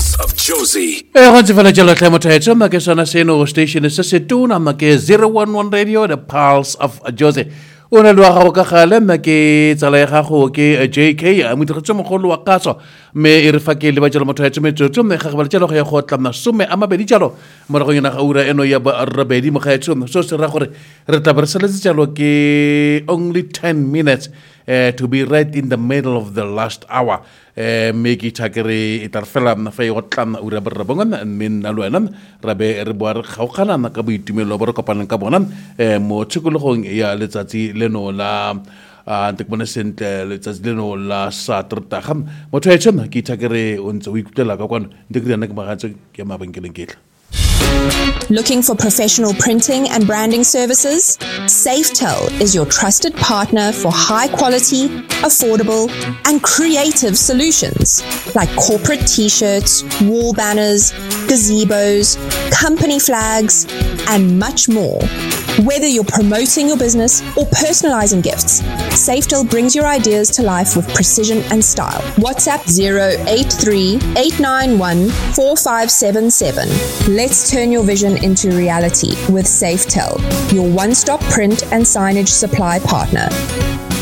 Pulse of Jozi. Gonse fela jalo tla motho etso make sona seno station se se tuna make 011 radio the Pulse of Jozi. Una lwa ga ka gale make tsala ya gago ke JK a modiretse mogolo wa kaso me e re fakele ba jalo motho etso metsotso me ga ba jalo go ya go tla masome a mabedi jalo mo re go yena ga ura eno ya ba rabedi mo ga etso so se ra gore re tla bereseletse jalo ke only 10 minutes to be right in the middle of the last hour. Meki takere itarfela na fay hotlam ura barabongan min alwanan rabe rebuar khawkhana na kabu itumelo bor kopanan kabonan mo tsukulong ya letsatsi leno la antekbonesent letsatsi leno la satrta kham mo tshwetsen ki takere untse o ikutela ka kwana ndikri na magatse ke mabenkeleng ketla. Looking for professional printing and branding services? Safetel is your trusted partner for high quality, affordable, and creative solutions like corporate t-shirts, wall banners, gazebos, company flags, and much more. Whether you're promoting your business or personalizing gifts, Safetel brings your ideas to life with precision and style. WhatsApp 083-891-4577. Let's turn your vision into reality with Safetel, your one-stop print and signage supply partner.